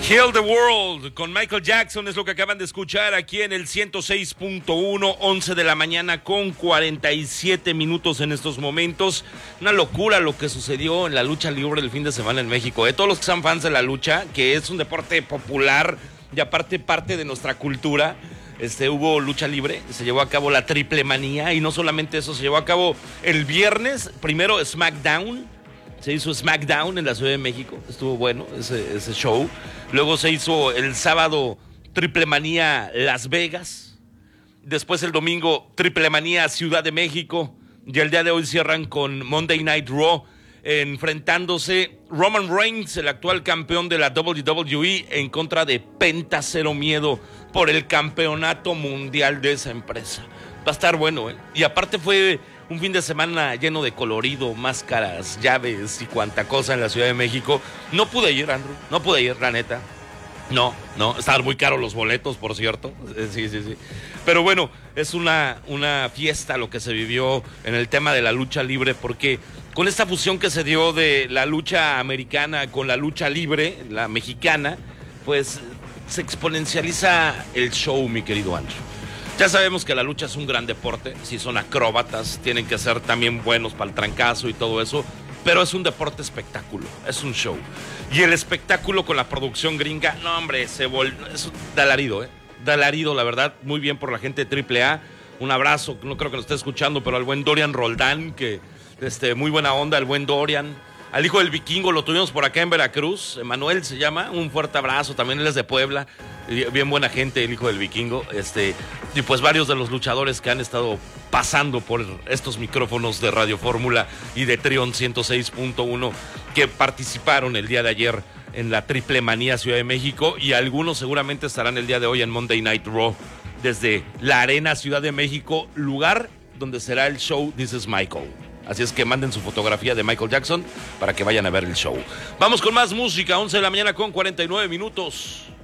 Heal the World con Michael Jackson es lo que acaban de escuchar aquí en el 106.1, 11 de la mañana con 47 minutos en estos momentos. Una locura lo que sucedió en la lucha libre el fin de semana en México. Todos los que sean fans de la lucha, que es un deporte popular y aparte parte de nuestra cultura, hubo lucha libre, se llevó a cabo la Triple Manía y no solamente eso, se llevó a cabo el viernes, primero SmackDown. Se hizo SmackDown en la Ciudad de México, estuvo bueno ese show. Luego se hizo el sábado Triple Manía Las Vegas. Después el domingo Triple Manía Ciudad de México. Y el día de hoy cierran con Monday Night Raw, enfrentándose Roman Reigns, el actual campeón de la WWE, en contra de Penta Cero Miedo por el campeonato mundial de esa empresa. Va a estar bueno, ¿eh? Y aparte fue un fin de semana lleno de colorido, máscaras, llaves y cuanta cosa en la Ciudad de México. No pude ir, Andrew, no pude ir, la neta. No, estaban muy caros los boletos, por cierto. Sí. Pero bueno, es una fiesta lo que se vivió en el tema de la lucha libre, porque con esta fusión que se dio de la lucha americana con la lucha libre, la mexicana, pues se exponencializa el show, mi querido Andrew. Ya sabemos que la lucha es un gran deporte, si son acróbatas, tienen que ser también buenos para el trancazo y todo eso, pero es un deporte espectáculo, es un show. Y el espectáculo con la producción gringa, no hombre, es un alarido, alarido, la verdad, muy bien por la gente de AAA. Un abrazo, no creo que lo esté escuchando, pero al buen Dorian Roldán, que muy buena onda, el buen Dorian. Al hijo del vikingo lo tuvimos por acá en Veracruz, Emanuel se llama, un fuerte abrazo, también él es de Puebla, bien buena gente el hijo del vikingo, y pues varios de los luchadores que han estado pasando por estos micrófonos de Radio Fórmula y de Trion 106.1 que participaron el día de ayer en la Triple Manía Ciudad de México, y algunos seguramente estarán el día de hoy en Monday Night Raw desde la Arena Ciudad de México, lugar donde será el show This is Michael. Así es que manden su fotografía de Michael Jackson para que vayan a ver el show. Vamos con más música, 11 de la mañana con 49 minutos.